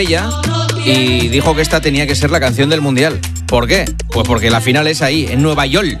ella y dijo que esta tenía que ser la canción del Mundial. ¿Por qué? Pues porque la final es ahí, en Nueva York.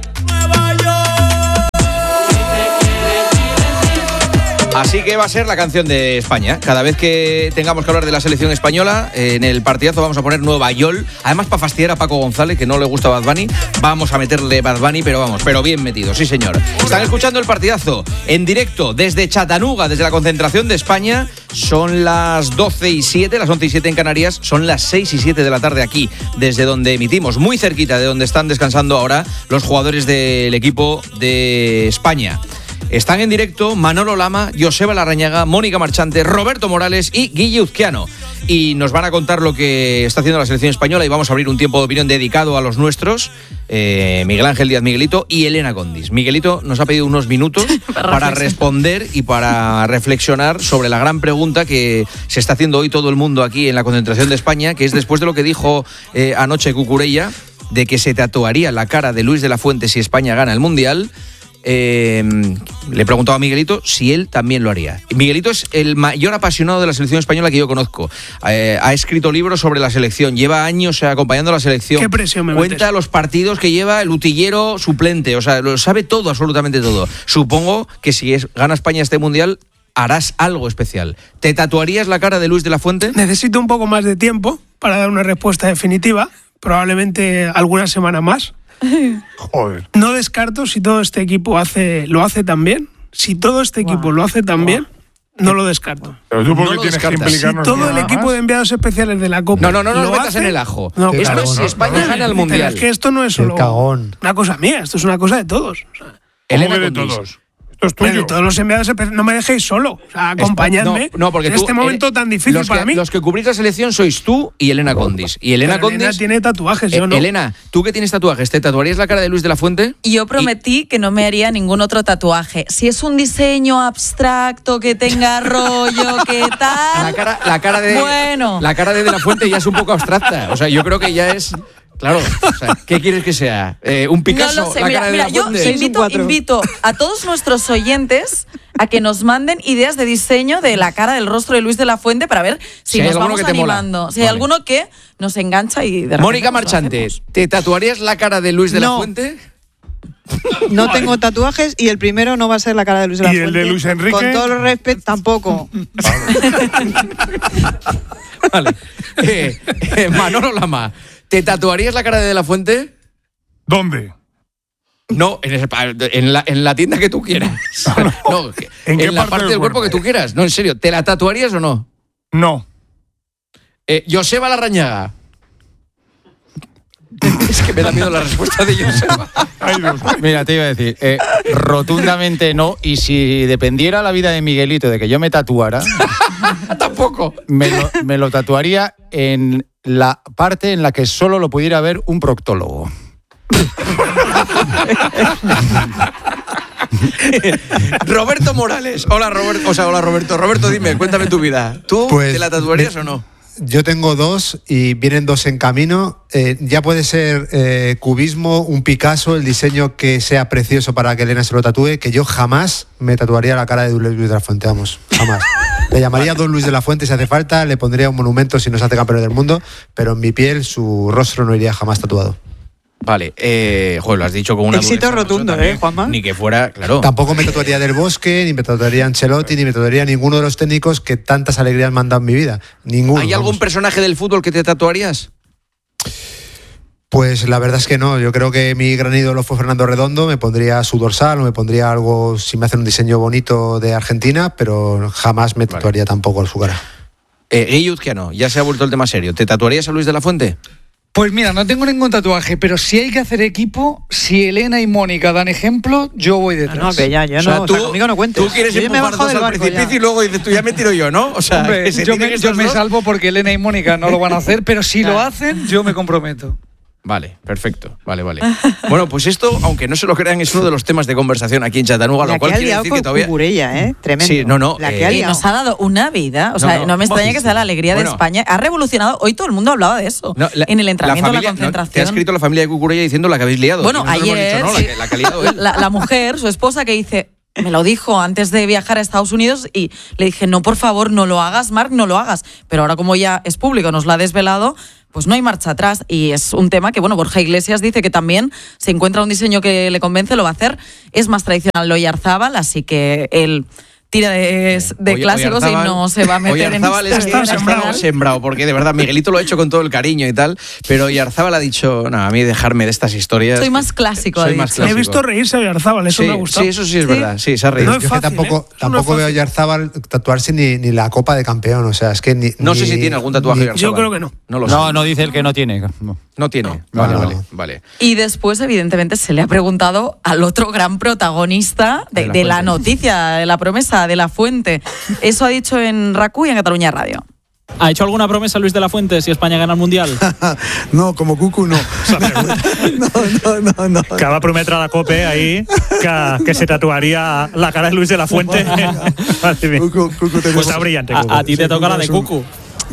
Así que va a ser la canción de España. Cada vez que tengamos que hablar de la selección española, en el partidazo vamos a poner Nueva York. Además, para fastidiar a Paco González, que no le gusta Bad Bunny, vamos a meterle Bad Bunny, pero bien metido, sí señor. Están escuchando el partidazo en directo desde Chattanooga, desde la concentración de España. Son las 12:07, las 11:07 en Canarias. Son las 6:07 de la tarde aquí, desde donde emitimos, muy cerquita de donde están descansando ahora los jugadores del equipo de España. Están en directo Manolo Lama, Joseba Larrañaga, Mónica Marchante, Roberto Morales y Guille Uzquiano. Y nos van a contar lo que está haciendo la selección española y vamos a abrir un tiempo de opinión dedicado a los nuestros, Miguel Ángel Díaz Miguelito y Elena Condis. Miguelito nos ha pedido unos minutos para responder y para reflexionar sobre la gran pregunta que se está haciendo hoy todo el mundo aquí en la concentración de España, que es después de lo que dijo anoche Cucurella, de que se tatuaría la cara de Luis de la Fuente si España gana el Mundial. Le he preguntado a Miguelito si él también lo haría. Miguelito es el mayor apasionado de la selección española que yo conozco. Ha escrito libros sobre la selección, lleva años acompañando a la selección. ¿Qué presión me cuenta metes? los partidos que lleva el utillero suplente, o sea, lo sabe todo, absolutamente todo. Supongo que si gana España este Mundial harás algo especial. ¿Te tatuarías la cara de Luis de la Fuente? Necesito un poco más de tiempo para dar una respuesta definitiva, probablemente alguna semana más. Joder. No descarto si todo este equipo lo hace tan bien. Si todo este equipo lo hace tan bien, no lo descarto. Pero tú, ¿por qué No lo tienes que descartas. implicarnos? Si todo el nada equipo más? de enviados especiales de la Copa No lo nos metas hace, en el ajo. no, Esto claro, es si no, España no, gana el Pero Mundial. es que esto no es solo una cosa mía, esto es una cosa de todos. O sea, ¿Cómo Elena que de Condis. todos? Esto es pero tuyo. de todos los enviados especiales, no me dejéis solo. O sea, acompañadme No, porque en tú, este momento tan difícil para mí. Los que cubrís la selección sois tú y Elena Condis. Y Elena Pero Elena Condis tiene tatuajes, yo no. Elena, tú que tienes tatuajes, ¿te tatuarías la cara de Luis de la Fuente? Y yo prometí que no me haría ningún otro tatuaje. Si es un diseño abstracto, que tenga rollo, que tal... La cara de Bueno. la cara de la Fuente ya es un poco abstracta. O sea, yo creo que ya es... Claro, o sea, ¿qué quieres que sea? ¿Un Picasso? No lo sé. La cara Mira, de la yo Fuente. invito a todos nuestros oyentes a que nos manden ideas de diseño de la cara del rostro de Luis de la Fuente para ver si hay nos alguno vamos que te mola. animando. Si hay Vale. alguno que nos engancha y de repente Mónica pues lo Marchante, hacemos. ¿te tatuarías la cara de Luis de la No. Fuente? No tengo tatuajes y el primero no va a ser la cara de Luis de la ¿Y el Fuente. de Luis Enrique? Con todo el respeto, tampoco. Vale. Manolo Lama, ¿te tatuarías la cara de la Fuente? ¿Dónde? No, en la tienda que tú quieras. No, ¿En qué la parte parte del del cuerpo que cuerpo? tú quieras. No, en serio, ¿te la tatuarías o no? No. Joseba Larrañaga. Es que me da miedo la respuesta de Joseba. Ay, Dios mío. Mira, te iba a decir, rotundamente no. Y si dependiera la vida de Miguelito de que yo me tatuara, Tampoco. me lo tatuaría en la parte en la que solo lo pudiera ver un proctólogo. Roberto Morales. Hola, Roberto. O sea, hola, Roberto. Roberto, dime, cuéntame tu vida. ¿Tú Pues, te la tatuarías o no? Yo tengo dos y vienen dos en camino. Ya puede ser cubismo, un Picasso, el diseño que sea precioso para que Elena se lo tatúe, que yo jamás me tatuaría la cara de Luis de la Fuente, vamos, jamás. Le llamaría Don Luis de la Fuente si hace falta, le pondría un monumento si nos hace campeón del mundo, pero en mi piel su rostro no iría jamás tatuado. Vale, joder, lo has dicho con una Éxito dureza, rotundo, también. Juanma. Ni que fuera, claro. Tampoco me tatuaría Del Bosque, ni me tatuaría Ancelotti, ni me tatuaría ninguno de los técnicos que tantas alegrías me han dado en mi vida. Ninguno. ¿Hay algún vamos. personaje del fútbol que te tatuarías? Pues la verdad es que no. Yo creo que mi gran ídolo fue Fernando Redondo. Me pondría su dorsal o me pondría algo, si me hacen un diseño bonito de Argentina, pero jamás me tatuaría tampoco su cara. Guille Uzquiano, ya se ha vuelto el tema serio. ¿Te tatuarías a Luis de la Fuente? Pues mira, no tengo ningún tatuaje, pero si hay que hacer equipo, si Elena y Mónica dan ejemplo, yo voy detrás. No, que ya, O sea, no, o sea, conmigo no cuentes. Tú quieres Yo ya me empujar bajo dos del al barco precipicio ya. y luego dices, tú ya me tiro yo, ¿no? O sea, Hombre, que se yo tiren me estos dos. salvo porque Elena y Mónica no lo van a hacer, pero si lo hacen, yo me comprometo. Vale, perfecto. Vale. Bueno, pues esto, aunque no se lo crean, es uno de los temas de conversación aquí en Chattanooga, La lo cual que ha quiere liado decir que con todavía... Cucurella, Tremendo. Sí, no, La que ha Y liado. nos ha dado una vida, o sea, no me extraña que sea la alegría de Bueno. España. Ha revolucionado, hoy todo el mundo hablaba de eso, No, en el entrenamiento, familia- la concentración. no, te ha escrito la familia de Cucurella diciendo la que habéis liado. Bueno, Y nosotros hemos ayer dicho, no, sí, la que ha liado él. la mujer, su esposa, que dice, Me lo dijo antes de viajar a Estados Unidos y le dije, no, por favor, no lo hagas, Marc, no lo hagas. Pero ahora como ya es público, nos lo ha desvelado, pues no hay marcha atrás. Y es un tema que, bueno, Borja Iglesias dice que también se encuentra un diseño que le convence, lo va a hacer. Es más tradicional lo Oyarzábal, así que él tira de clásicos y no se va a meter en Oyarzábal está sembrado, porque de verdad Miguelito lo ha hecho con todo el cariño y tal, pero Oyarzábal ha dicho, no, a mí dejarme de estas historias. Soy más clásico. He visto reírse a Oyarzábal, eso me ha gustado. Sí, eso sí es verdad, sí, se ha reído. No es fácil, tampoco veo a Oyarzábal tatuarse ni la Copa de Campeón, o sea, es que no sé si tiene algún tatuaje Oyarzábal. Yo creo que no. No lo sé. No dice el que no tiene. No tiene. No. Vale. Y después, evidentemente, se le ha preguntado al otro gran protagonista de la noticia, de la promesa, de La Fuente. Eso ha dicho en RAC1 y en Catalunya Radio. ¿Ha hecho alguna promesa Luis de la Fuente si España gana el Mundial? No, como Cucu no. No. Que va a prometre a la COPE ahí que se tatuaría la cara de Luis de la Fuente. Cucu Pues está brillante. A ti te toca la de Cucu.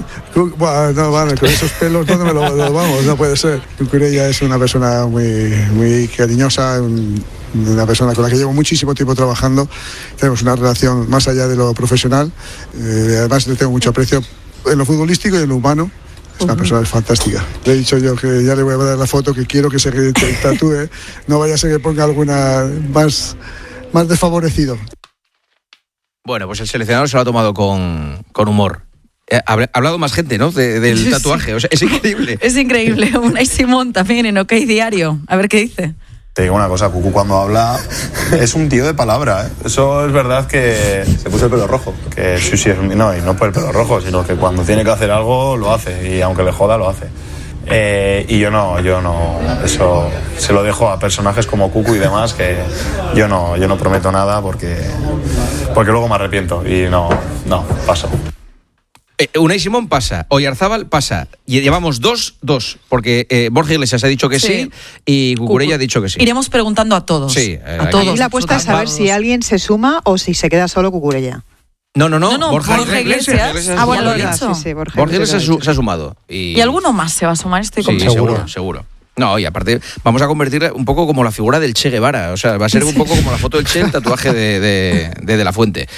No, vale, con esos pelos, ¿dónde me lo vamos? No puede ser. Cucurella es una persona muy cariñosa, una persona con la que llevo muchísimo tiempo trabajando. Tenemos una relación más allá de lo profesional. Además, le tengo mucho aprecio en lo futbolístico y en lo humano. Es una persona fantástica. Le he dicho yo que ya le voy a dar la foto, que quiero que se tatúe. No vaya a ser que ponga alguna más desfavorecido. Bueno, pues el seleccionador se lo ha tomado con humor. Ha hablado más gente, ¿no? Del tatuaje. O sea, es increíble. Es increíble. Unai Simón también en OK Diario. A ver qué dice. Te digo una cosa, Cucu cuando habla es un tío de palabra, ¿eh? Eso es verdad que se puso el pelo rojo. Que sí, y no por el pelo rojo, sino que cuando tiene que hacer algo, lo hace. Y aunque le joda, lo hace. Y yo no, eso se lo dejo a personajes como Cucu y demás, que yo no prometo nada porque luego me arrepiento y no, paso. Unai Simón pasa, Oyarzábal pasa, y llevamos 2-2, porque Borja Iglesias ha dicho que sí y Cucurella ha dicho que sí. Iremos preguntando a todos. Sí, a todos. La apuesta es saber si alguien se suma o si se queda solo Cucurella. No, Borja Iglesias. Ah, bueno, lo he dicho. Sí, Borja Iglesias se ha sumado. Y alguno más se va a sumar, estoy convencido. Seguro. No, y aparte vamos a convertir un poco como la figura del Che Guevara. O sea, va a ser un poco como la foto del Che, el tatuaje de La Fuente.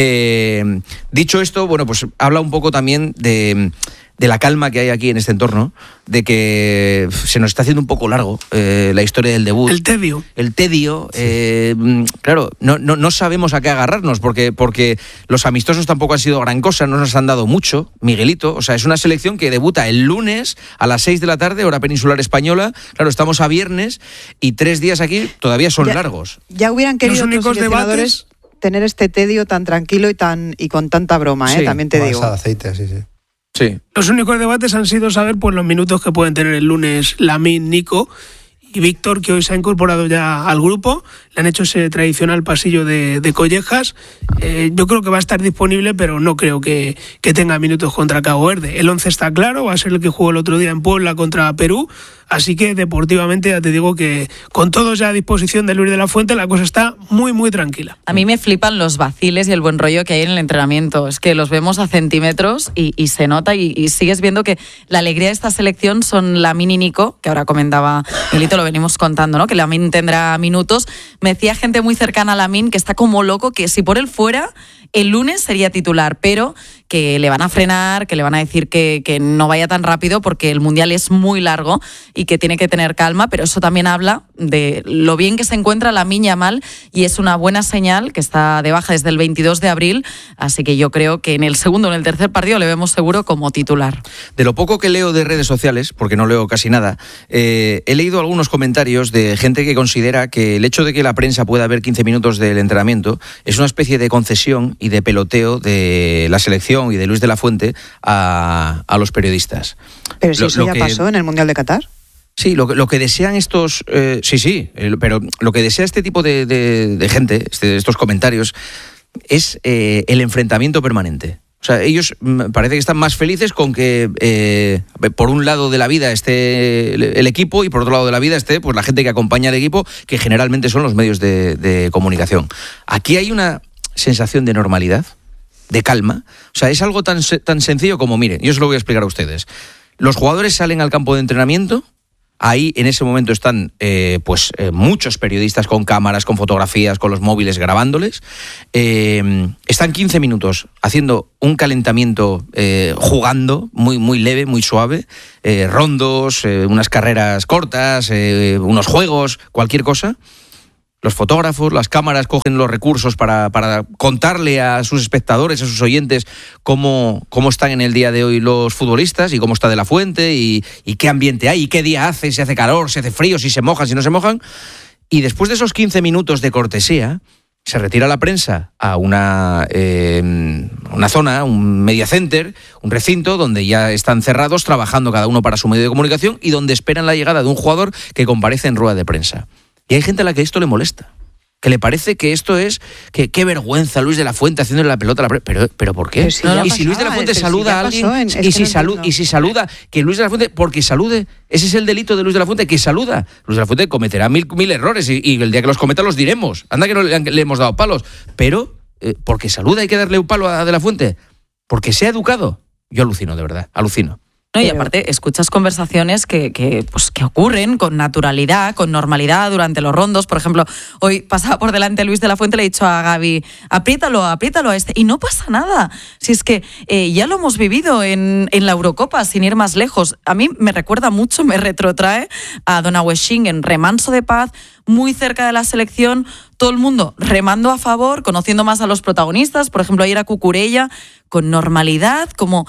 Dicho esto, bueno, pues habla un poco también de la calma que hay aquí en este entorno, de que se nos está haciendo un poco largo la historia del debut. El tedio. Claro, no sabemos a qué agarrarnos, porque los amistosos tampoco han sido gran cosa, no nos han dado mucho. Miguelito, o sea, es una selección que debuta el lunes a las 6 de la tarde, hora peninsular española. Claro, estamos a viernes y 3 días aquí todavía son largos. Ya hubieran querido los seleccionadores tener este tedio tan tranquilo y con tanta broma, también te digo. De aceite, sí. Sí. Los únicos debates han sido saber pues los minutos que pueden tener el lunes Lamine, Nico y Víctor, que hoy se ha incorporado ya al grupo. Le han hecho ese tradicional pasillo de collejas. Yo creo que va a estar disponible, pero no creo que tenga minutos contra Cabo Verde. El 11 está claro, va a ser el que jugó el otro día en Puebla contra Perú. Así que deportivamente ya te digo que con todos ya a disposición de Luis de la Fuente la cosa está muy, muy tranquila. A mí me flipan los vaciles y el buen rollo que hay en el entrenamiento. Es que los vemos a centímetros y se nota y sigues viendo que la alegría de esta selección son Lamine y Nico, que ahora comentaba Milito, lo venimos contando, ¿no? Que Lamine tendrá minutos. Me decía gente muy cercana a Lamine que está como loco, que si por él fuera, el lunes sería titular, pero que le van a frenar, que le van a decir que no vaya tan rápido porque el Mundial es muy largo y que tiene que tener calma, pero eso también habla de lo bien que se encuentra Lamine Yamal y es una buena señal que está de baja desde el 22 de abril, así que yo creo que en el segundo o en el tercer partido le vemos seguro como titular. De lo poco que leo de redes sociales, porque no leo casi nada, he leído algunos comentarios de gente que considera que el hecho de que la prensa pueda ver 15 minutos del entrenamiento es una especie de concesión y de peloteo de la selección y de Luis de la Fuente a los periodistas. Pero si eso ya pasó en el Mundial de Qatar. Sí, lo que desean estos... pero lo que desea este tipo de gente, estos comentarios, es el enfrentamiento permanente. O sea, ellos parece que están más felices con que por un lado de la vida esté el equipo y por otro lado de la vida esté pues la gente que acompaña al equipo, que generalmente son los medios de comunicación. Aquí hay una sensación de normalidad, de calma. O sea, es algo tan sencillo como, miren, yo os lo voy a explicar a ustedes. Los jugadores salen al campo de entrenamiento Ahí en ese momento están muchos periodistas con cámaras, con fotografías, con los móviles grabándoles. Están 15 minutos haciendo un calentamiento, jugando, muy, muy leve, muy suave, rondos, unas carreras cortas, unos juegos, cualquier cosa. Los fotógrafos, las cámaras cogen los recursos para contarle a sus espectadores, a sus oyentes, cómo están en el día de hoy los futbolistas y cómo está De la Fuente y qué ambiente hay y qué día hace, si hace calor, si hace frío, si se mojan, si no se mojan. Y después de esos 15 minutos de cortesía, se retira la prensa a una zona, un media center, un recinto donde ya están cerrados, trabajando cada uno para su medio de comunicación y donde esperan la llegada de un jugador que comparece en rueda de prensa. Y hay gente a la que esto le molesta, que le parece que esto es, que qué vergüenza Luis de la Fuente haciéndole la pelota a la prensa. ¿Pero por qué? Si y si Luis de la Fuente saluda a alguien, y si saluda, que Luis de la Fuente, porque salude, ese es el delito de Luis de la Fuente, que saluda. Luis de la Fuente cometerá mil errores y el día que los cometa los diremos. Anda que no le hemos dado palos. Pero, porque saluda hay que darle un palo a De la Fuente. Porque sea educado. Yo alucino, de verdad, alucino. No, y aparte, escuchas conversaciones que ocurren con naturalidad, con normalidad durante los rondos. Por ejemplo, hoy pasaba por delante Luis de la Fuente, le he dicho a Gaby, apriétalo a este. Y no pasa nada. Si es que ya lo hemos vivido en la Eurocopa, sin ir más lejos. A mí me recuerda mucho, me retrotrae a Donaueschingen en remanso de paz, muy cerca de la selección, todo el mundo remando a favor, conociendo más a los protagonistas. Por ejemplo, ayer a Cucurella, con normalidad, como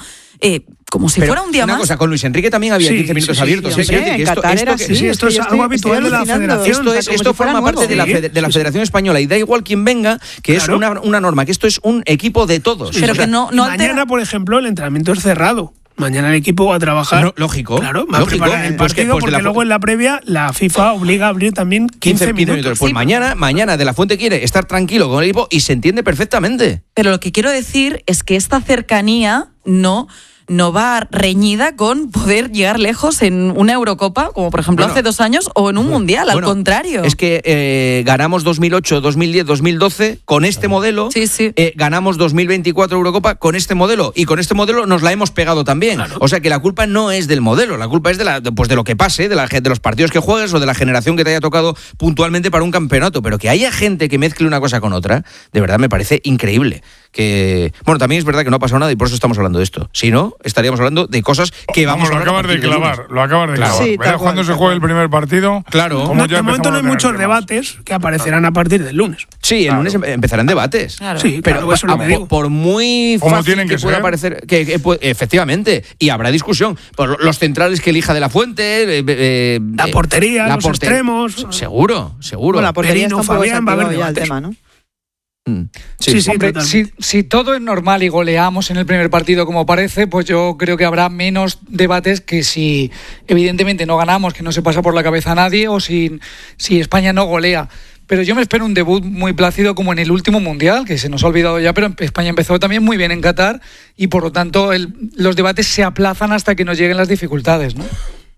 si fuera un día una más. Cosa, con Luis Enrique también había 15 minutos abiertos. Esto es algo habitual de la federación. Esto forma parte de la Federación Española y da igual quien venga, que es una norma, que esto es un equipo de todos. Pero que no mañana, por ejemplo, el entrenamiento es cerrado. Mañana el equipo va a trabajar. No, lógico. Claro, va a preparar el partido porque luego en la previa la FIFA obliga a abrir también 15 minutos. Pues mañana De la Fuente quiere estar tranquilo con el equipo y se entiende perfectamente. Pero lo que quiero decir es que esta cercanía no va reñida con poder llegar lejos en una Eurocopa, como por ejemplo hace 2 años, o en un Mundial, al contrario. Es que ganamos 2008, 2010, 2012 con este modelo, ganamos 2024 Eurocopa con este modelo, y con este modelo nos la hemos pegado también. Claro. O sea que la culpa no es del modelo, la culpa es de lo que pase, de los partidos que juegues o de la generación que te haya tocado puntualmente para un campeonato. Pero que haya gente que mezcle una cosa con otra, de verdad me parece increíble. También es verdad que no ha pasado nada y por eso estamos hablando de esto. Si no, estaríamos hablando de cosas que vamos a hablar. Lo acabas de clavar. Sí, verás cuando se juegue el primer partido. Claro. De momento no hay muchos debates que aparecerán a partir del lunes. Sí, el lunes empezarán debates. Claro. Sí, pero eso lo digo. Por muy fácil que pueda parecer, efectivamente, y habrá discusión. Por los centrales que elija De la Fuente, la portería, los extremos. Seguro. Bueno, la portería Merino, Fabián, va a haber ya el tema, ¿no? Sí, hombre, si todo es normal y goleamos en el primer partido como parece, pues yo creo que habrá menos debates que si evidentemente no ganamos, que no se pasa por la cabeza a nadie, o si España no golea. Pero yo me espero un debut muy plácido como en el último Mundial, que se nos ha olvidado ya, pero España empezó también muy bien en Qatar y por lo tanto los debates se aplazan hasta que nos lleguen las dificultades, ¿no?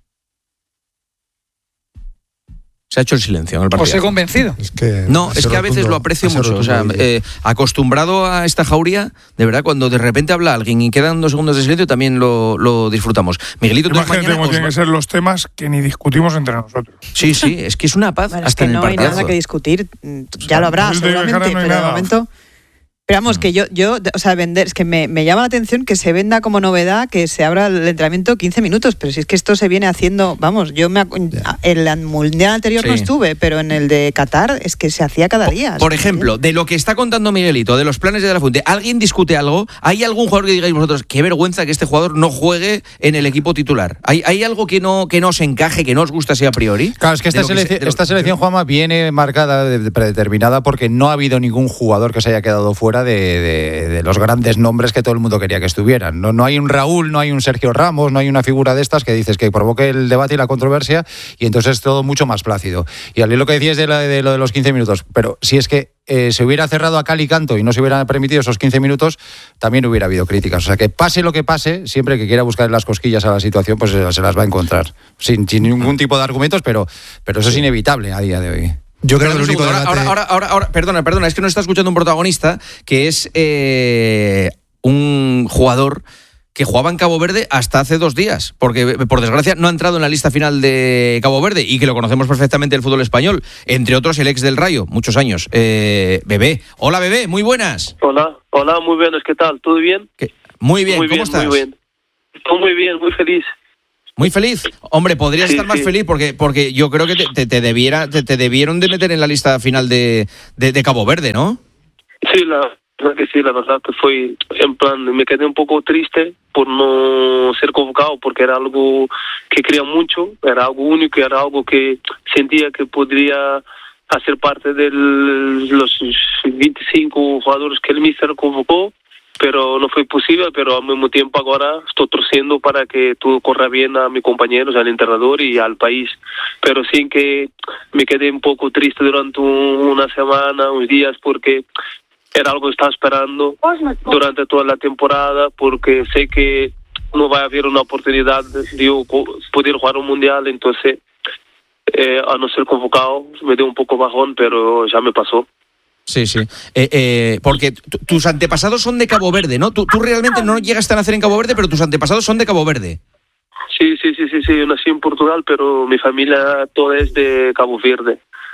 Se ha hecho el silencio en el partido. Os he convencido. Es que a veces lo aprecio mucho. O sea, acostumbrado a esta jauría, de verdad, cuando de repente habla alguien y quedan 2 segundos de silencio, también lo disfrutamos. Miguelito, imagínate cómo tienen que ser los temas que ni discutimos entre nosotros. Sí, es que es una paz hasta en el partido. No hay nada que discutir. Ya lo habrá, seguramente, pero de momento... Pero vamos, que vender, es que me llama la atención que se venda como novedad que se abra el entrenamiento 15 minutos, pero si es que esto se viene haciendo, vamos, en el Mundial anterior no estuve, pero en el de Qatar es que se hacía cada día. Por ejemplo, de lo que está contando Miguelito, de los planes de la Fuente, ¿alguien discute algo? ¿Hay algún jugador que digáis vosotros, qué vergüenza que este jugador no juegue en el equipo titular? ¿Hay algo que no os encaje, que no os gusta así a priori? Claro, es que esta selección, Juanma, viene marcada, predeterminada, porque no ha habido ningún jugador que se haya quedado fuera de los grandes nombres que todo el mundo quería que estuvieran. No hay un Raúl, no hay un Sergio Ramos, no hay una figura de estas que dices que provoque el debate y la controversia, y entonces es todo mucho más plácido. Y al lo que decías de lo de los 15 minutos, pero si es que se hubiera cerrado a cal y canto y no se hubieran permitido esos 15 minutos, también hubiera habido críticas. O sea, que pase lo que pase, siempre que quiera buscar las cosquillas a la situación, pues se las va a encontrar. Sin ningún tipo de argumentos, pero eso es inevitable a día de hoy. Yo creo que el único debate... Ahora, perdona, es que nos está escuchando un protagonista que es un jugador que jugaba en Cabo Verde hasta hace 2 días, porque por desgracia no ha entrado en la lista final de Cabo Verde y que lo conocemos perfectamente el fútbol español, entre otros el ex del Rayo, muchos años, Bebé. Hola Bebé, muy buenas. Hola, muy buenas, ¿qué tal? ¿Todo bien? Muy bien, ¿cómo estás? Muy bien. Todo muy bien, muy feliz. Muy feliz. Hombre, podrías estar más feliz porque yo creo que te debieron de meter en la lista final de Cabo Verde, ¿no? Sí, la verdad que fue, en plan, me quedé un poco triste por no ser convocado, porque era algo que quería mucho, era algo único, era algo que sentía que podría hacer parte de los 25 jugadores que el míster convocó, pero no fue posible. Pero al mismo tiempo ahora estoy torciendo para que todo corra bien a mis compañeros, al entrenador y al país. Pero sí que me quedé un poco triste durante una semana, unos días, porque era algo que estaba esperando durante toda la temporada, porque sé que no va a haber una oportunidad de poder jugar un mundial. Entonces, a no ser convocado, me dio un poco bajón, pero ya me pasó. Sí. Porque tus antepasados son de Cabo Verde, ¿no? Tú realmente no llegaste a nacer en Cabo Verde, pero tus antepasados son de Cabo Verde. Sí. Yo nací en Portugal, pero mi familia toda es de Cabo Verde.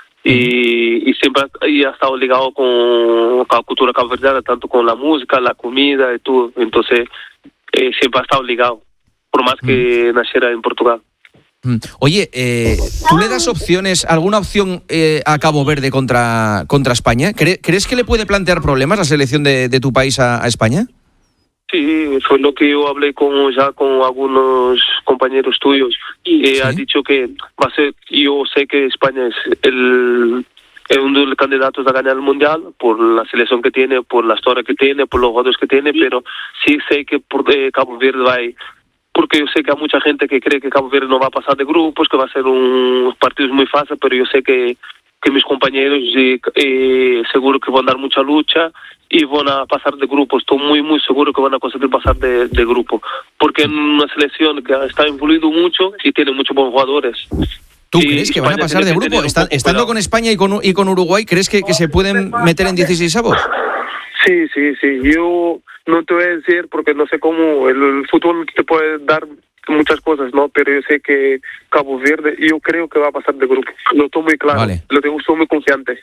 Y siempre ha estado ligado con la cultura caboverdiana, tanto con la música, la comida y todo. Entonces, siempre ha estado ligado, por más que naciera en Portugal. Oye, ¿tú le das alguna opción a Cabo Verde contra España? ¿Crees que le puede plantear problemas la selección de tu país a España? Sí, fue lo que yo hablé con algunos compañeros tuyos y ha dicho que va a ser. Yo sé que España es uno de los candidatos a ganar el mundial por la selección que tiene, por la historia que tiene, por los jugadores que tiene, pero sí sé que por Cabo Verde va a ir. Porque yo sé que hay mucha gente que cree que Cabo Verde no va a pasar de grupos, que va a ser un partido muy fácil, pero yo sé que mis compañeros seguro que van a dar mucha lucha y van a pasar de grupo. Estoy muy, muy seguro que van a conseguir pasar de grupo, porque es una selección que está influido mucho y tiene muchos buenos jugadores. ¿Tú crees que van a pasar de grupo? Estando con España y con Uruguay, ¿crees que se pueden meter en 16avos? Sí. Yo no te voy a decir porque no sé cómo el fútbol te puede dar muchas cosas, ¿no? Pero yo sé que Cabo Verde, yo creo que va a pasar de grupo. Lo tengo muy claro. Vale. Estoy muy confiante.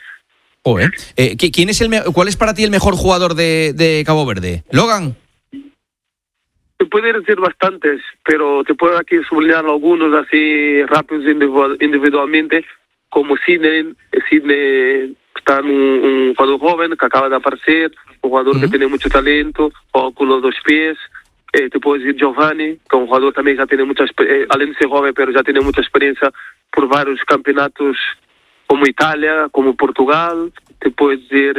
¿Cuál es para ti el mejor jugador de Cabo Verde? ¿Logan? Te puede decir bastantes, pero te puedo aquí subrayar algunos así rápidos individualmente, como Sidney está un jugador joven que acaba de aparecer, un jugador que tiene mucho talento, o con los 2 pies. Te puedo decir Giovanni, que es un jugador también que ya tiene mucha experiencia, além de ser joven, pero ya tiene mucha experiencia por varios campeonatos como Italia, como Portugal. Te puedo decir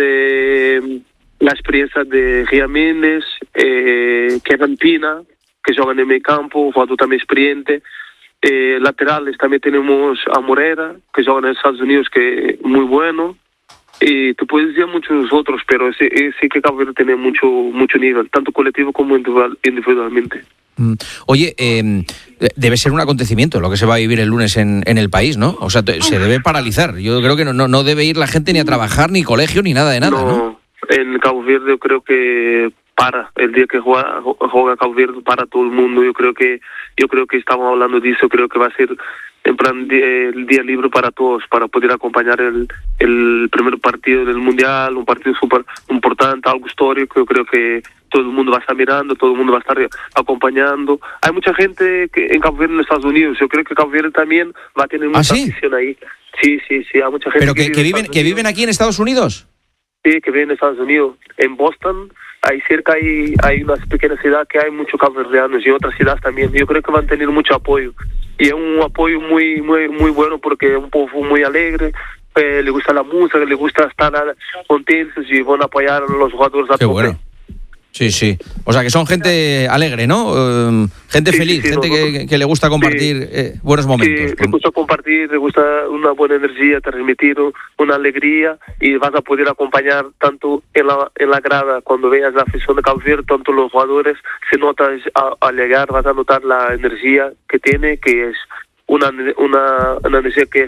la experiencia de Ria Mendes, Kevin Pina, que juega en el medio campo, un jugador también experiente. Laterales también tenemos a Moreira, que juega en Estados Unidos, que es muy bueno. Y te puedes decir muchos otros, pero sí que Cabo Verde tiene mucho nivel, tanto colectivo como individualmente. Oye, debe ser un acontecimiento lo que se va a vivir el lunes en el país, ¿no? O sea, se debe paralizar. Yo creo que no debe ir la gente ni a trabajar, ni colegio, ni nada de nada, ¿no? En Cabo Verde yo creo que el día que juega Cabo Verde para todo el mundo. Yo creo que estamos hablando de eso. Creo que va a ser en plan el día libre para todos, para poder acompañar el primer partido del mundial, un partido súper importante, algo histórico. Yo creo que todo el mundo va a estar mirando, todo el mundo va a estar acompañando. Hay mucha gente en Cabo Verde, en Estados Unidos. Yo creo que Cabo Verde también va a tener mucha afición ahí. Sí, hay mucha gente. ¿Pero que viven aquí en Estados Unidos? Sí, que viven en Estados Unidos. En Boston, ahí cerca hay una pequeña ciudad que hay muchos caboverdianos y otras ciudades también. Yo creo que van a tener mucho apoyo. Y es un apoyo muy, muy, muy bueno porque es un pueblo muy alegre, le gusta la música, le gusta estar contentos y van a apoyar a los jugadores a tope. Bueno. Sí. O sea, que son gente alegre, ¿no? Gente feliz, gente que le gusta compartir buenos momentos. Sí, le gusta compartir, le gusta una buena energía, transmitir una alegría y vas a poder acompañar tanto en la grada cuando veas la afición de Cabo Verde, tanto los jugadores, se nota al llegar, vas a notar la energía que tiene, que es una energía que es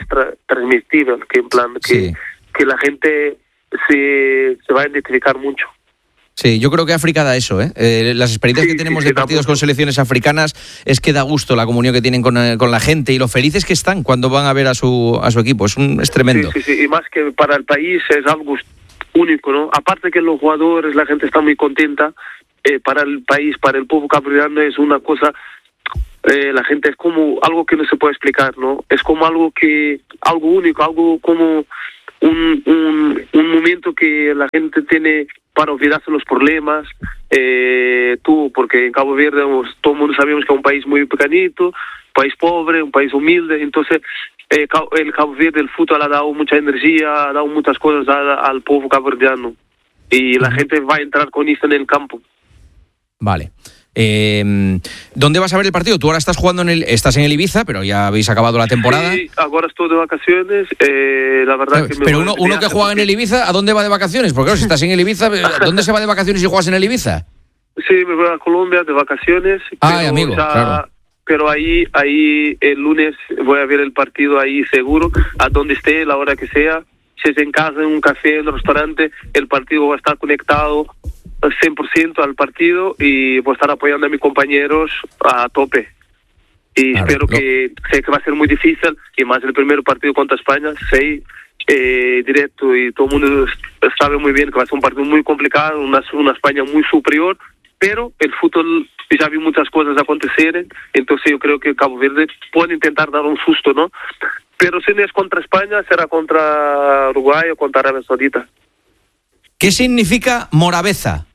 transmisiva, que en plan, que la gente se va a identificar mucho. Sí, yo creo que África da eso, ¿eh? Las experiencias que tenemos de partidos con selecciones africanas es que da gusto la comunión que tienen con la gente y lo felices que están cuando van a ver a su equipo. Es tremendo. Sí, y más que para el país es algo único, ¿no? Aparte que los jugadores, la gente está muy contenta, para el país, para el pueblo caboverdiano es una cosa, la gente es como algo que no se puede explicar, ¿no? Es como algo único, algo como un momento que la gente tiene para olvidarse los problemas, porque en Cabo Verde todo el mundo sabemos que es un país muy pequeñito, un país pobre, un país humilde, entonces el Cabo Verde, el fútbol ha dado mucha energía, ha dado muchas cosas al pueblo caboverdiano y la gente va a entrar con esto en el campo. Vale. ¿Dónde vas a ver el partido? Tú ahora estás jugando estás en el Ibiza, pero ya habéis acabado la temporada. Sí, ahora estoy de vacaciones, la verdad que pero uno que juega en el Ibiza, ¿a dónde va de vacaciones? Porque claro, si estás en el Ibiza, ¿dónde se va de vacaciones si juegas en el Ibiza? Sí, me voy a Colombia de vacaciones. Ay, amigo, claro. Pero ahí el lunes voy a ver el partido ahí seguro, a donde esté, la hora que sea. Si es en casa, en un café, en un restaurante, el partido va a estar conectado 100% al partido y voy a estar apoyando a mis compañeros a tope. Y claro, espero que sé que va a ser muy difícil, y más el primer partido contra España, sé directo y todo el mundo sabe muy bien que va a ser un partido muy complicado, una España muy superior, pero el fútbol ya vi muchas cosas acontecer, entonces yo creo que Cabo Verde puede intentar dar un susto, ¿no? Pero si no es contra España, será contra Uruguay o contra Arabia Saudita. ¿Qué significa Morabeza?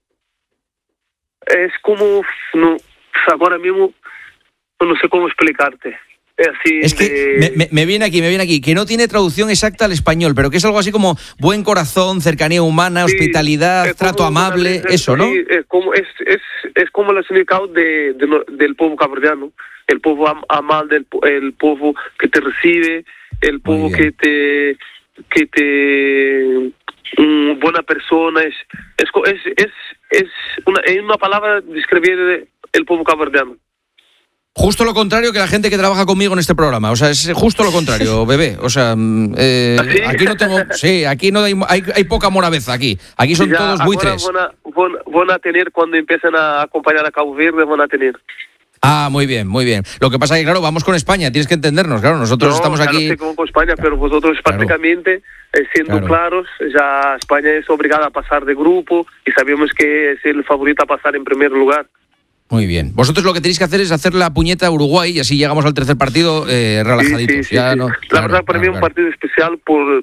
Es como, no, ahora mismo no sé cómo explicarte. Es que me viene aquí, que no tiene traducción exacta al español, pero que es algo así como buen corazón, cercanía humana, hospitalidad, trato amable, eso, ¿no? Sí, es como el significado del pueblo caboverdiano, el pueblo amable, el pueblo que te recibe, el pueblo que te buena persona, es una palabra describir el pueblo caboverdiano. Justo lo contrario que la gente que trabaja conmigo en este programa. O sea, es justo lo contrario, bebé. O sea, aquí no tengo... Sí, aquí no hay poca Morabeza aquí. Aquí son todos buitres. Van a tener, cuando empiecen a acompañar a Cabo Verde, van a tener. Ah, muy bien, muy bien. Lo que pasa es que, claro, vamos con España, tienes que entendernos, claro, nosotros estamos aquí... No sé cómo con España, pero vosotros prácticamente, siendo claros, ya España es obligada a pasar de grupo y sabemos que es el favorito a pasar en primer lugar. Muy bien. Vosotros lo que tenéis que hacer es hacer la puñeta a Uruguay y así llegamos al tercer partido relajaditos. Sí. No, la verdad, para mí es un partido especial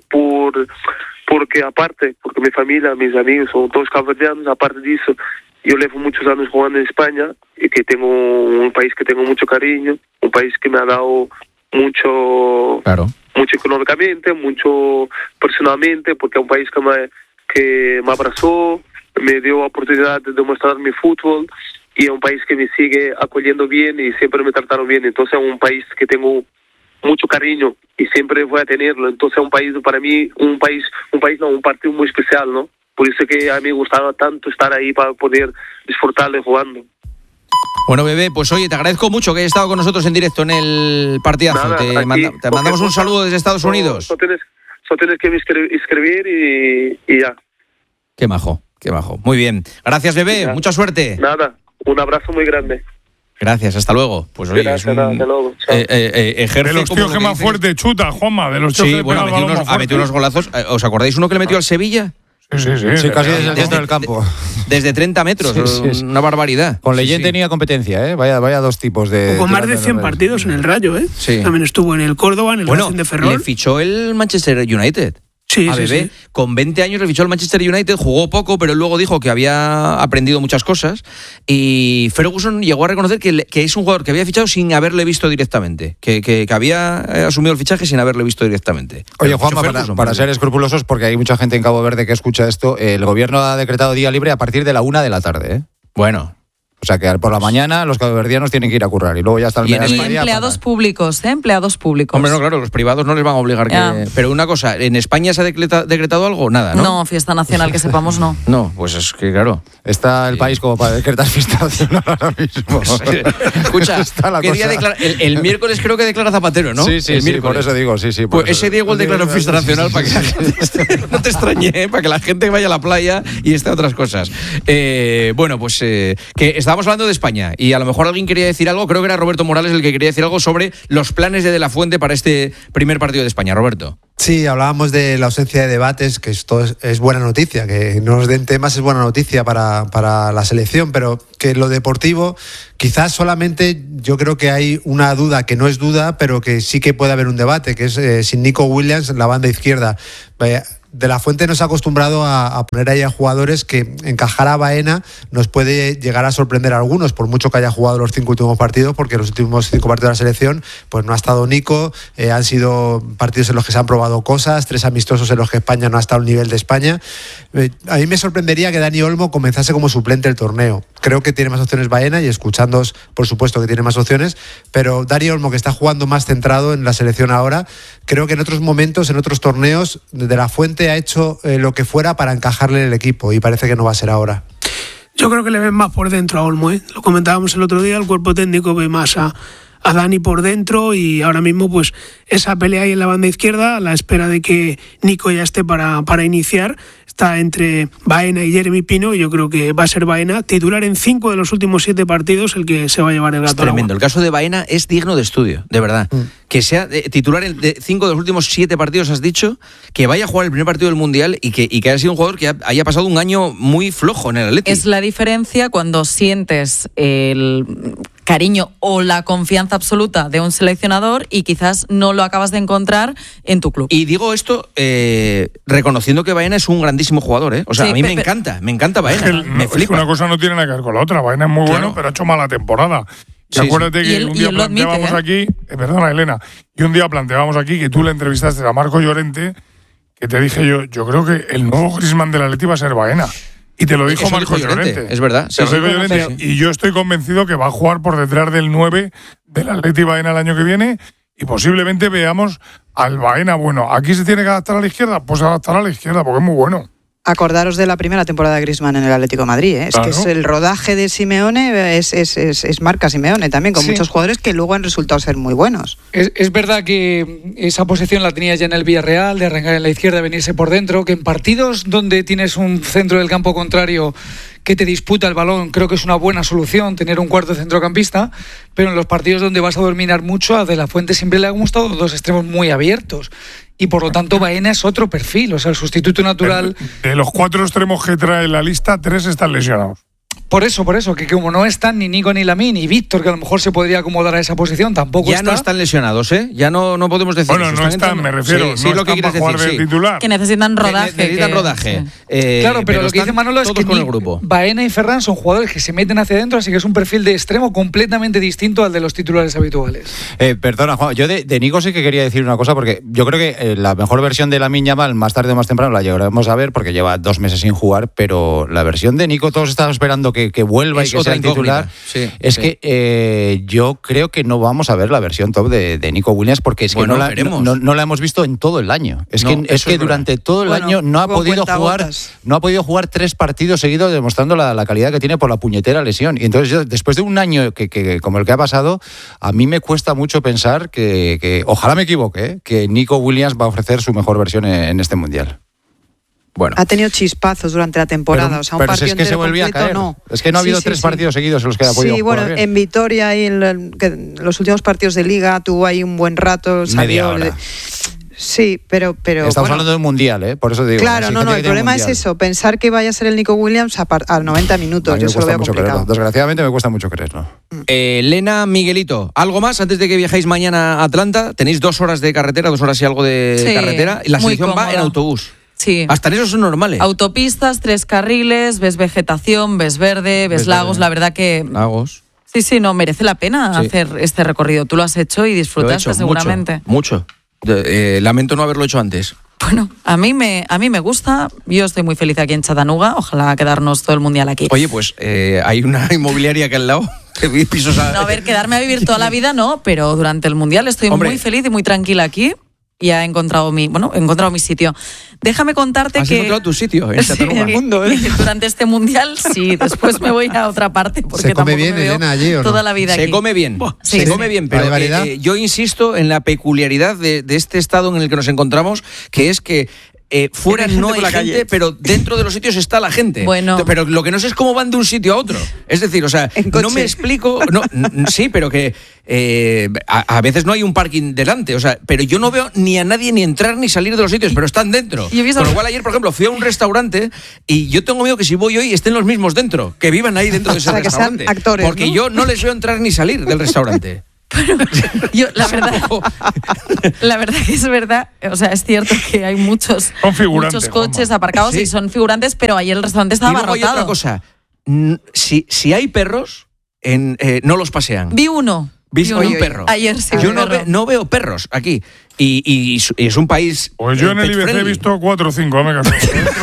porque aparte, porque mi familia, mis amigos son todos caboverdianos, aparte de eso, yo llevo muchos años jugando en España y que tengo un país que tengo mucho cariño, un país que me ha dado mucho económicamente, mucho personalmente, porque es un país que me abrazó, me dio oportunidad de demostrar mi fútbol. Y es un país que me sigue acogiendo bien y siempre me trataron bien. Entonces es un país que tengo mucho cariño y siempre voy a tenerlo. Entonces es un país, para mí, un partido muy especial, ¿no? Por eso que a mí me gustaba tanto estar ahí para poder disfrutarle jugando. Bueno, bebé, pues oye, te agradezco mucho que hayas estado con nosotros en directo en el partidazo. Nada, te mandamos un saludo desde Estados Unidos. Solo tienes que escribir y ya. Qué majo. Muy bien. Gracias, bebé. Ya. Mucha suerte. Nada. Un abrazo muy grande. Gracias, hasta luego. Pues oye, gracias, hasta luego. De los tíos que más fuerte chuta, Juanma, de los tíos que bueno, ha metido unos golazos. ¿Os acordáis uno que le metió al Sevilla? Sí, casi desde el centro del campo. Desde 30 metros, sí. Una barbaridad. Con Leyen tenía competencia, ¿eh? Vaya dos tipos de... Con más de 100 partidos en el Rayo, ¿eh? Sí. También estuvo en el Córdoba, en el Racing de Ferrol. Le fichó el Manchester United. Sí, bebé, con 20 años le fichó el Manchester United, jugó poco, pero luego dijo que había aprendido muchas cosas y Ferguson llegó a reconocer que es un jugador que había fichado sin haberle visto directamente, que había asumido el fichaje sin haberle visto directamente. Oye, Juanma, para ser escrupulosos, porque hay mucha gente en Cabo Verde que escucha esto, el gobierno ha decretado día libre a partir de la 1 de la tarde, ¿eh? Bueno, O sea que por la mañana los cabeverdianos tienen que ir a currar y luego ya está el mediodía. Empleados públicos, empleados públicos. Hombre, no, claro, los privados no les van a obligar que... Pero una cosa, ¿en España se ha decretado algo? Nada, ¿no? No, fiesta nacional que sepamos no. No, pues es que claro. Está el país como para decretar fiesta nacional ahora mismo. Escucha, quería declarar, el miércoles creo que declara Zapatero, ¿no? Sí, por eso digo, sí. Pues ese día igual declaró fiesta nacional para que la gente no te extrañe, para que la gente vaya a la playa y esté a otras cosas. Bueno, pues que estábamos hablando de España y a lo mejor alguien quería decir algo, creo que era Roberto Morales el que quería decir algo sobre los planes de la Fuente para este primer partido de España. Roberto. Sí, hablábamos de la ausencia de debates, que esto es buena noticia, que no nos den temas es buena noticia para la selección, pero que lo deportivo, quizás solamente yo creo que hay una duda, que no es duda, pero que sí que puede haber un debate, que es sin Nico Williams en la banda izquierda. De la Fuente nos ha acostumbrado a poner ahí a jugadores que encajar a Baena nos puede llegar a sorprender a algunos, por mucho que haya jugado los 5 últimos partidos, porque los últimos 5 partidos de la selección pues no ha estado Nico, han sido partidos en los que se han probado cosas, 3 amistosos en los que España no ha estado al nivel de España. A mí me sorprendería que Dani Olmo comenzase como suplente el torneo. Creo que tiene más opciones Baena y escuchándoos, por supuesto que tiene más opciones, pero Dani Olmo, que está jugando más centrado en la selección ahora, creo que en otros momentos, en otros torneos, de la Fuente ha hecho lo que fuera para encajarle en el equipo y parece que no va a ser ahora. Yo creo que le ven más por dentro a Olmo, ¿eh? Lo comentábamos el otro día, el cuerpo técnico ve más a Dani por dentro y ahora mismo pues esa pelea ahí en la banda izquierda a la espera de que Nico ya esté para iniciar. Está entre Baena y Jeremy Pino y yo creo que va a ser Baena titular en 5 de los últimos 7 partidos el que se va a llevar el gato. Es tremendo, el caso de Baena es digno de estudio, de verdad. Que sea titular de 5 de los últimos 7 partidos, has dicho, que vaya a jugar el primer partido del Mundial y que haya sido un jugador que haya pasado un año muy flojo en el Atleti. Es la diferencia cuando sientes el cariño o la confianza absoluta de un seleccionador y quizás no lo acabas de encontrar en tu club. Y digo esto reconociendo que Baena es un grandísimo jugador, ¿eh? O sea, sí, a mí me encanta Baena. Me flipa. Es que una cosa no tiene nada que ver con la otra. Baena es muy bueno, pero ha hecho mala temporada. Y acuérdate que un día planteábamos aquí, perdona Elena, y un día planteábamos aquí que tú le entrevistaste a Marco Llorente, que te dije yo creo que el nuevo Griezmann del Atleti va a ser Baena. Y te lo dijo Marco Llorente. Es verdad. Sí, Llorente. Y yo estoy convencido que va a jugar por detrás del 9 del Atleti Baena el año que viene y posiblemente veamos al Baena bueno. ¿Aquí se tiene que adaptar a la izquierda? Pues adaptar a la izquierda porque es muy bueno. Acordaros de la primera temporada de Griezmann en el Atlético de Madrid, ¿eh? Claro. Es que es el rodaje de Simeone es marca Simeone también, con muchos jugadores que luego han resultado ser muy buenos. Es verdad que esa posición la tenía ya en el Villarreal, de arrancar en la izquierda, venirse por dentro, que en partidos donde tienes un centro del campo contrario que te disputa el balón, creo que es una buena solución tener un cuarto centrocampista, pero en los partidos donde vas a dominar mucho, a De la Fuente siempre le han gustado 2 extremos muy abiertos. Y por lo tanto Baena es otro perfil, o sea, el sustituto natural. De los 4 extremos que trae la lista, 3 están lesionados. Por eso, que como no están ni Nico ni Lamine ni Víctor, que a lo mejor se podría acomodar a esa posición, tampoco ya no están lesionados, ¿eh? Ya no podemos decir bueno, eso. No están, me refiero, sí, no lo que están para jugar de titular. Que necesitan rodaje. Necesitan rodaje. Sí. Claro, pero lo que dice Manolo es que Baena y Ferran son jugadores que se meten hacia adentro, así que es un perfil de extremo completamente distinto al de los titulares habituales. Perdona, Juan, yo de Nico sí que quería decir una cosa, porque yo creo que la mejor versión de Lamine Yamal, más tarde o más temprano, la llegaremos a ver, porque lleva 2 meses sin jugar, pero la versión de Nico todos estamos esperando que vuelva y que sea el titular. Que yo creo que no vamos a ver la versión top de Nico Williams porque es que no la hemos visto en todo el año. Es que durante todo el año no ha podido jugar 3 partidos seguidos demostrando la calidad que tiene por la puñetera lesión. Y entonces yo, después de un año que como el que ha pasado, a mí me cuesta mucho pensar que ojalá me equivoque, que Nico Williams va a ofrecer su mejor versión en este Mundial. Bueno. Ha tenido chispazos durante la temporada, pero, o sea, un partido es que se volvía a caer. No. Es que no ha habido 3 partidos seguidos en los que ha podido jugar bien. En Vitoria y en los últimos partidos de Liga tuvo ahí un buen rato. Media hora. Sí, pero estamos hablando de un mundial, ¿eh? Por eso te digo. Claro, el problema es eso, pensar que vaya a ser el Nico Williams a 90 minutos. Yo se lo veo complicado. Creerlo. Desgraciadamente me cuesta mucho creerlo. Elena, Miguelito, ¿algo más antes de que viajáis mañana a Atlanta? Tenéis 2 horas de carretera, 2 horas y algo de carretera. Y la selección va en autobús. Sí. Hasta en eso son normales. Autopistas, 3 carriles, ves vegetación, ves verde, ves lagos, la verdad que... Lagos. Sí, no, merece la pena hacer este recorrido. Tú lo has hecho y disfrutaste seguramente. Mucho. Lamento no haberlo hecho antes. Bueno, a mí me gusta. Yo estoy muy feliz aquí en Chattanooga. Ojalá quedarnos todo el mundial aquí. Oye, pues hay una inmobiliaria aquí al lado. No, a ver, quedarme a vivir toda la vida no, pero durante el mundial estoy muy feliz y muy tranquila aquí. Y he encontrado mi sitio. Déjame contarte ¿Has encontrado tu sitio en Chattanooga? Sí, mundo, durante este mundial, sí. Después me voy a otra parte porque ¿Se come tampoco bien, me veo Elena, allí o no? toda la vida aquí. Se come bien, sí, se come bien, pero yo insisto en la peculiaridad de este estado en el que nos encontramos, que es que fuera no hay gente, pero dentro de los sitios está la gente. Bueno. Pero lo que no sé es cómo van de un sitio a otro. Es decir, o sea, no me explico. Sí, pero que a veces no hay un parking delante. O sea, pero yo no veo ni a nadie ni entrar ni salir de los sitios, pero están dentro. Con lo cual ayer, por ejemplo, fui a un restaurante y yo tengo miedo que si voy hoy estén los mismos dentro, que vivan ahí dentro de ese restaurante. Que sean actores, porque yo no les veo entrar ni salir del restaurante. Pero yo, la verdad que es verdad, o sea, es cierto que hay muchos coches aparcados y son figurantes, pero ayer el restaurante estaba abarrotado. Y luego hay otra cosa, si hay perros, no los pasean. Vi uno. ¿Viste un perro? Ayer sí. Yo no veo perros aquí. Y es un país. Pues yo en el IBC he visto 4 o 5, me caso.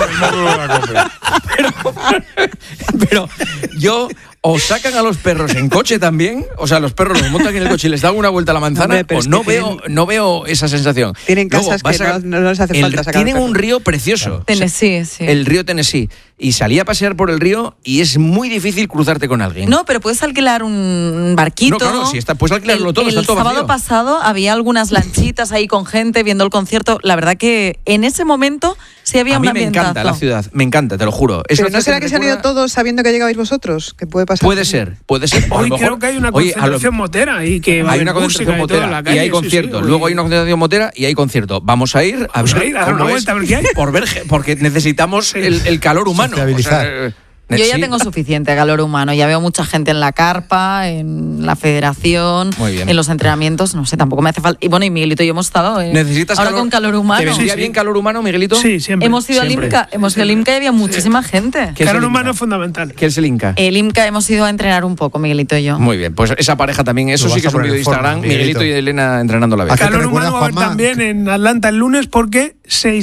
Pero yo. O sacan a los perros en coche también, o sea, los perros los montan en el coche y les dan una vuelta a la manzana, pues no veo esa sensación. Tienen casas que no les hace falta sacar. Tienen un río precioso. Tennessee, sí. El río Tennessee. Y salí a pasear por el río y es muy difícil cruzarte con alguien. No, pero puedes alquilar un barquito. No, claro, sí, puedes alquilarlo todo. El sábado pasado había algunas lanchitas ahí con gente viendo el concierto. La verdad que en ese momento sí había un ambientazo. A mí me encanta la ciudad, me encanta, te lo juro. ¿Pero no será que se han ido todos sabiendo que llegabais vosotros? ¿Qué puede pasar? Puede ser. Hoy creo que hay una concentración motera y que hay una concentración motera y hay concierto. Luego hay una concentración motera y hay concierto. Vamos a ir a dar una vuelta a ver qué hay. Porque necesitamos el calor humano. Yo ya tengo suficiente calor humano, ya veo mucha gente en la carpa, en la federación, en los entrenamientos, no sé, tampoco me hace falta. Y bueno, y Miguelito y yo hemos estado ¿Necesitas ahora con calor humano. ¿Te vendría bien calor humano, Miguelito? Sí, siempre. Hemos ido al IMCA y había muchísima gente. Calor humano es fundamental. ¿Qué es el IMCA? El IMCA hemos ido a entrenar un poco, Miguelito y yo. Muy bien, pues esa pareja también, eso sí que es un vídeo de Instagram, Miguelito y Elena entrenando la vez. Calor humano va a haber también en Atlanta el lunes porque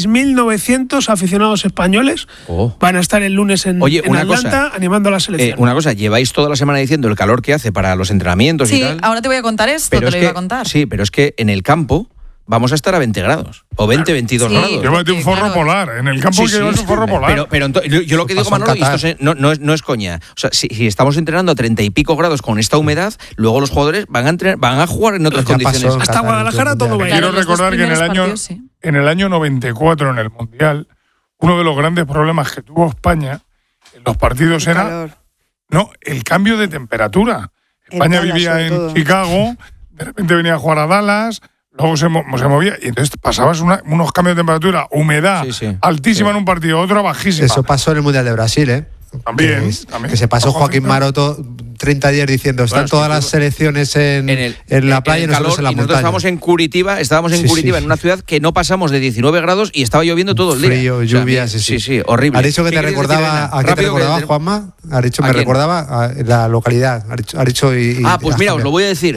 6.900 aficionados españoles van a estar el lunes en Atlanta animando la selección. Una cosa, lleváis toda la semana diciendo el calor que hace para los entrenamientos y tal. Sí, ahora te voy a contar esto, te lo iba a contar. Sí, pero es que en el campo vamos a estar a 20 grados o 22 grados. Llévate un forro polar. En el campo que llevas un forro polar. Pero yo lo que digo, Manolo, y esto no es coña. O sea, si estamos entrenando a 30 y pico grados con esta humedad, luego los jugadores van a jugar en otras condiciones. Hasta Guadalajara todo va a ir. Quiero recordar que en el año 94, en el Mundial, uno de los grandes problemas que tuvo España en los partidos era el cambio de temperatura. España vivía en Chicago, de repente venía a jugar a Dallas, luego se movía y entonces pasabas unos cambios de temperatura, humedad altísima en un partido, otra bajísima. Eso pasó en el Mundial de Brasil, ¿eh? También. Que se pasó Joaquín Maroto 30 días diciendo están todas las selecciones en la playa y nosotros en la montaña. Estábamos en Curitiba en una ciudad que no pasamos de 19 grados y estaba lloviendo todo el día. Frío, lluvia, sí, horrible. ¿Ha dicho que te recordaba a qué te recordaba, Juanma? Ha dicho, me recordaba a la localidad. Ha dicho pues mira, os lo voy a decir.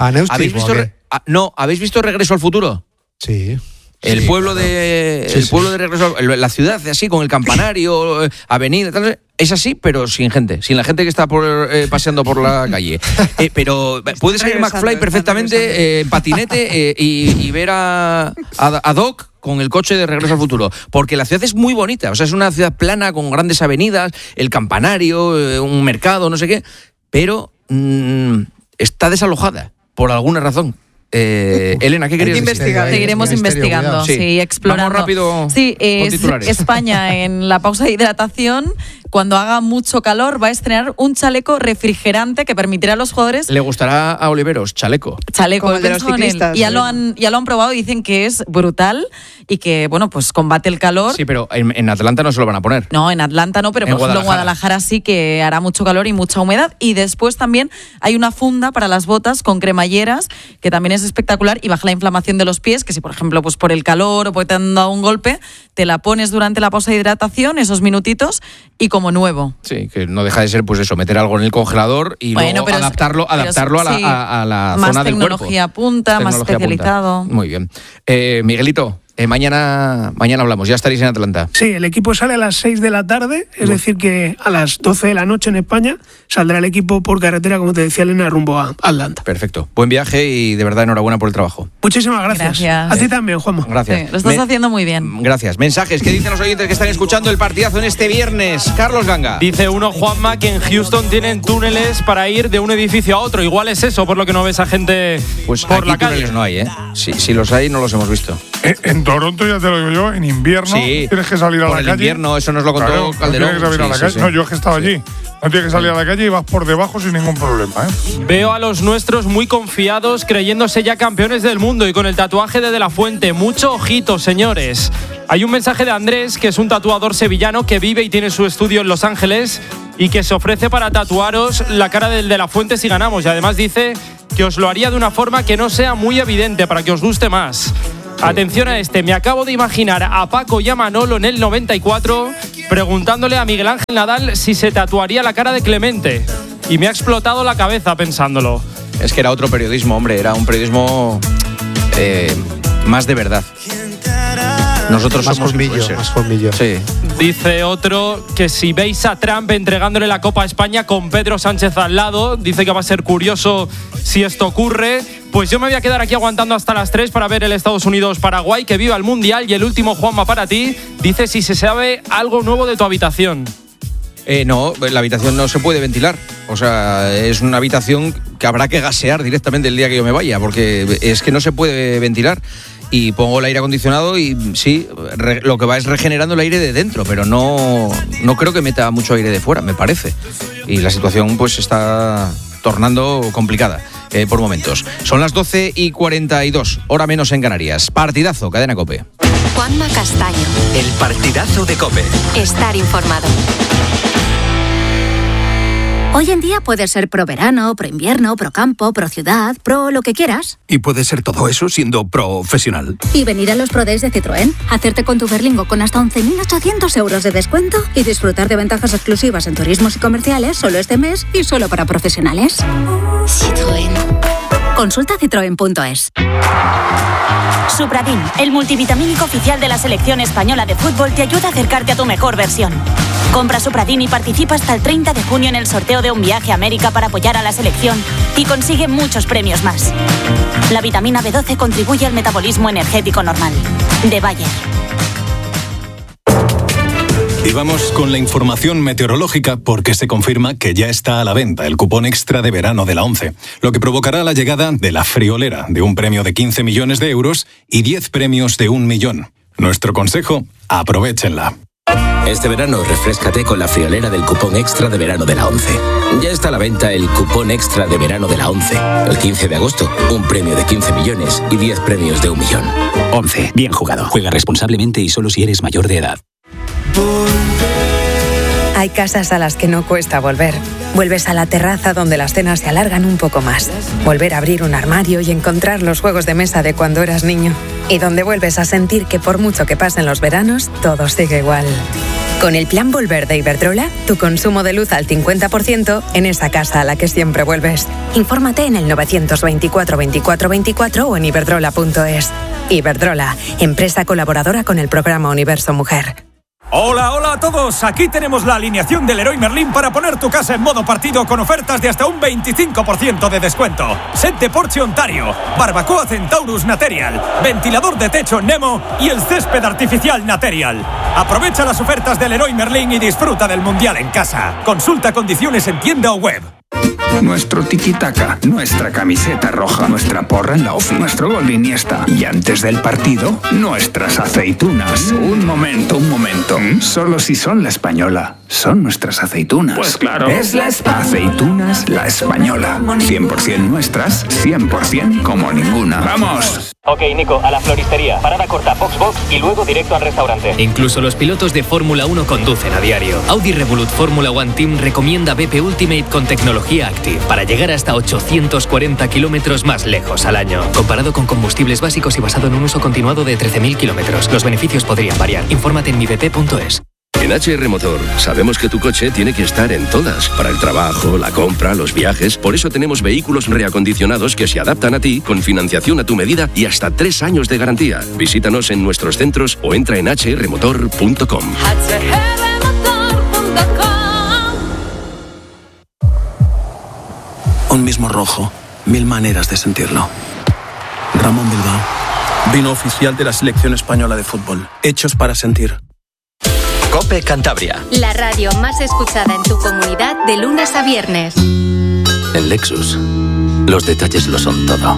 ¿Habéis visto Regreso al Futuro? Sí. El pueblo de Regreso, la ciudad así con el campanario, avenida, tal, es así, pero sin gente, sin la gente que está paseando por la calle. Pero puede salir McFly perfectamente en patinete y ver a Doc con el coche de Regreso al Futuro, porque la ciudad es muy bonita, o sea, es una ciudad plana con grandes avenidas, el campanario, un mercado, no sé qué, pero está desalojada por alguna razón. Elena, ¿qué querías decir? Seguiremos investigando, sí, explorando. Vamos rápido. Sí, España en la pausa de hidratación, cuando haga mucho calor, va a estrenar un chaleco refrigerante que permitirá a los jugadores. Le gustará a Oliveros, chaleco. Como el de los ciclistas. Ya lo han probado y dicen que es brutal y que, bueno, pues combate el calor. Sí, pero en Atlanta no se lo van a poner. No, en Atlanta no, pero por ejemplo en Guadalajara sí que hará mucho calor y mucha humedad. Y después también hay una funda para las botas con cremalleras, que también es espectacular y baja la inflamación de los pies, que si por ejemplo pues por el calor o porque te han dado un golpe, te la pones durante la pausa de hidratación, esos minutitos, y como nuevo. Sí, que no deja de ser pues eso, meter algo en el congelador y luego adaptarlo a la zona del cuerpo. Más tecnología punta, más especializado. Muy bien. Miguelito, Mañana hablamos, ya estaréis en Atlanta. Sí, el equipo sale a las 6 de la tarde, es decir que a las 12 de la noche en España saldrá el equipo por carretera, como te decía Elena, rumbo a Atlanta. Perfecto. Buen viaje y de verdad enhorabuena por el trabajo. Muchísimas gracias. A ti también, Juanma. Gracias. Sí, lo estás haciendo muy bien. Gracias. Mensajes, ¿qué dicen los oyentes que están escuchando el partidazo en este viernes? Carlos Ganga. Dice uno, Juanma, que en Houston tienen túneles para ir de un edificio a otro. Igual es eso, por lo que no ves a gente por la calle. Túneles no hay, ¿eh? Si los hay, no los hemos visto. En Toronto, ya te lo digo yo, en invierno tienes que salir a la calle. En invierno, eso nos lo contó Calderón. No tienes que salir a la calle. No, yo es que estaba allí. No tienes que salir a la calle y vas por debajo sin ningún problema, ¿eh? Veo a los nuestros muy confiados, creyéndose ya campeones del mundo y con el tatuaje de la Fuente. Mucho ojito, señores. Hay un mensaje de Andrés, que es un tatuador sevillano que vive y tiene su estudio en Los Ángeles y que se ofrece para tatuaros la cara del de la Fuente si ganamos. Y además dice que os lo haría de una forma que no sea muy evidente para que os guste más. Atención a este, me acabo de imaginar a Paco y a Manolo en el 94 preguntándole a Miguel Ángel Nadal si se tatuaría la cara de Clemente. Y me ha explotado la cabeza pensándolo. Es que era otro periodismo, hombre, era un periodismo más de verdad. Nosotros más somos colmillo. Sí. Dice otro que si veis a Trump entregándole la Copa a España con Pedro Sánchez al lado, dice que va a ser curioso si esto ocurre. Pues yo me voy a quedar aquí aguantando hasta las 3 para ver el Estados Unidos-Paraguay, que viva el Mundial. Y el último, Juanma, para ti, dice si se sabe algo nuevo de tu habitación. No, la habitación no se puede ventilar. O sea, es una habitación que habrá que gasear directamente el día que yo me vaya, porque es que no se puede ventilar. Y pongo el aire acondicionado y sí, lo que va es regenerando el aire de dentro, pero no creo que meta mucho aire de fuera, me parece. Y la situación pues está tornando complicada por momentos. Son las 12:42, hora menos en Canarias. Partidazo, Cadena COPE. Juanma Castaño. El partidazo de COPE. Estar informado. Hoy en día puedes ser pro verano, pro invierno, pro campo, pro ciudad, pro lo que quieras. Y puedes ser todo eso siendo profesional. Y venir a los Pro Days de Citroën, hacerte con tu Berlingo con hasta 11.800 euros de descuento y disfrutar de ventajas exclusivas en turismos y comerciales solo este mes y solo para profesionales. Citroën. Consulta citroen.es. Supradin, el multivitamínico oficial de la selección española de fútbol, te ayuda a acercarte a tu mejor versión. Compra Supradin y participa hasta el 30 de junio en el sorteo de un viaje a América para apoyar a la selección y consigue muchos premios más. La vitamina B12 contribuye al metabolismo energético normal. De Bayer. Y vamos con la información meteorológica porque se confirma que ya está a la venta el cupón extra de verano de la ONCE, lo que provocará la llegada de la friolera de un premio de 15 millones de euros y 10 premios de 1 millón. Nuestro consejo, aprovéchenla. Este verano refréscate con la friolera del cupón extra de verano de la ONCE. Ya está a la venta el cupón extra de verano de la ONCE. El 15 de agosto, un premio de 15 millones y 10 premios de 1 millón. ONCE, bien jugado. Juega responsablemente y solo si eres mayor de edad. Hay casas a las que no cuesta volver. Vuelves a la terraza donde las cenas se alargan un poco más. Volver a abrir un armario y encontrar los juegos de mesa de cuando eras niño. Y donde vuelves a sentir que por mucho que pasen los veranos, todo sigue igual. Con el plan Volver de Iberdrola, tu consumo de luz al 50% en esa casa a la que siempre vuelves. Infórmate en el 924 24 24 o en iberdrola.es. Iberdrola, empresa colaboradora con el programa Universo Mujer. Hola, hola a todos. Aquí tenemos la alineación del Leroy Merlin para poner tu casa en modo partido con ofertas de hasta un 25% de descuento. Set de Porsche Ontario, barbacoa Centaurus Material, ventilador de techo Nemo y el césped artificial Material. Aprovecha las ofertas del Leroy Merlin y disfruta del Mundial en casa. Consulta condiciones en tienda o web. Nuestro tiki-taka, nuestra camiseta roja, nuestra porra en la off, nuestro gol de Iniesta. Y antes del partido, nuestras aceitunas. Un momento. Solo si son la española. Son nuestras aceitunas. Pues claro. Es la aceitunas La Española. 100% nuestras, 100% como ninguna. ¡Vamos! Ok, Nico, a la floristería. Parada corta, Foxbox y luego directo al restaurante. Incluso los pilotos de Fórmula 1 conducen a diario. Audi Revolut Fórmula One Team recomienda BP Ultimate con tecnología Active para llegar hasta 840 kilómetros más lejos al año. Comparado con combustibles básicos y basado en un uso continuado de 13.000 kilómetros, los beneficios podrían variar. Infórmate en mibp.es. En HR Motor sabemos que tu coche tiene que estar en todas, para el trabajo, la compra, los viajes. Por eso tenemos vehículos reacondicionados que se adaptan a ti, con financiación a tu medida y hasta 3 años de garantía. Visítanos en nuestros centros o entra en hrmotor.com. Un mismo rojo, 1000 maneras de sentirlo. Ramón Bilbao, vino oficial de la selección española de fútbol. Hechos para sentir. COPE Cantabria. La radio más escuchada en tu comunidad de lunes a viernes. En Lexus, los detalles lo son todo.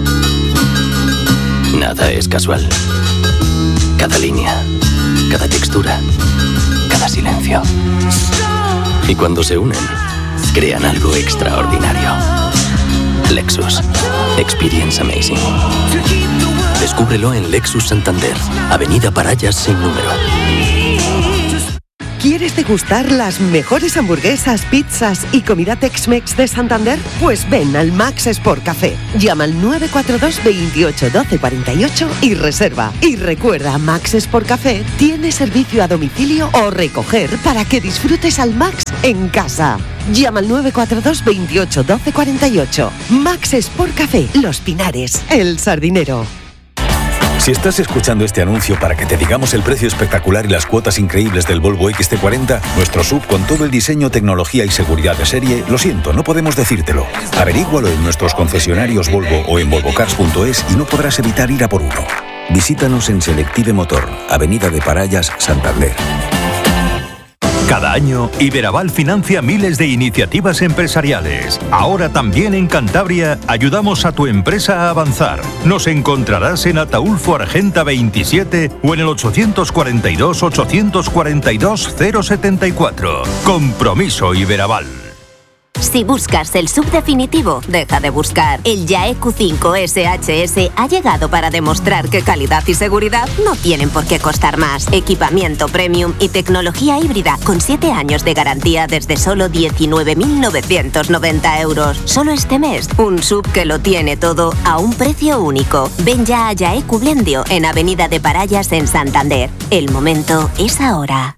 Nada es casual. Cada línea, cada textura, cada silencio. Y cuando se unen, crean algo extraordinario. Lexus. Experience amazing. Descúbrelo en Lexus Santander, Avenida Parayas sin número. ¿Quieres degustar las mejores hamburguesas, pizzas y comida Tex-Mex de Santander? Pues ven al Max Sport Café. Llama al 942 28 12 48 y reserva. Y recuerda, Max Sport Café tiene servicio a domicilio o recoger para que disfrutes al Max en casa. Llama al 942 28 12 48. Max Sport Café, Los Pinares, El Sardinero. Si estás escuchando este anuncio para que te digamos el precio espectacular y las cuotas increíbles del Volvo XC40, nuestro SUV con todo el diseño, tecnología y seguridad de serie, lo siento, no podemos decírtelo. Averígualo en nuestros concesionarios Volvo o en volvocars.es y no podrás evitar ir a por uno. Visítanos en Selective Motor, Avenida de Parayas, Santander. Cada año, Iberaval financia miles de iniciativas empresariales. Ahora también en Cantabria ayudamos a tu empresa a avanzar. Nos encontrarás en Ataulfo Argenta 27 o en el 842-842-074. Compromiso Iberaval. Si buscas el SUV definitivo, deja de buscar. El YAE Q5 SHS ha llegado para demostrar que calidad y seguridad no tienen por qué costar más. Equipamiento premium y tecnología híbrida con 7 años de garantía desde solo 19.990 euros. Solo este mes, un SUV que lo tiene todo a un precio único. Ven ya a YAE Cublendio en Avenida de Parayas en Santander. El momento es ahora.